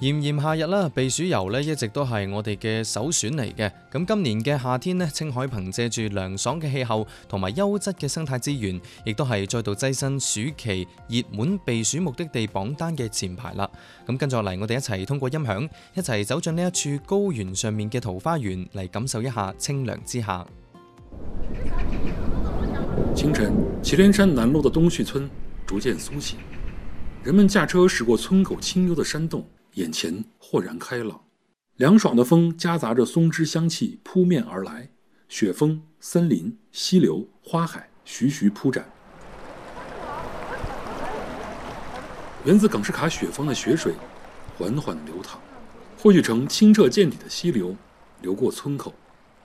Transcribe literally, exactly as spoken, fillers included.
炎炎夏日啦，避暑遊咧一直都係我哋嘅首選嚟嘅。咁今年嘅夏天咧，青海憑借住涼爽嘅氣候同埋優質嘅生態資源，亦都係再度躋身暑期熱門避暑目的地榜單嘅前排啦。咁跟住落嚟，我哋一齊通過音響，一齊走進呢一處高原上面嘅桃花源，嚟感受一下清涼之夏。 清晨，祁连山南麓的东旭村逐渐苏醒，人们驾车驶过村口清幽的山洞，眼前豁然开朗。凉爽的风夹杂着松枝香气扑面而来，雪峰、森林、溪流、花海徐徐铺展。源自耿士卡雪峰的雪水缓缓流淌，汇聚成清澈见底的溪流，流过村口，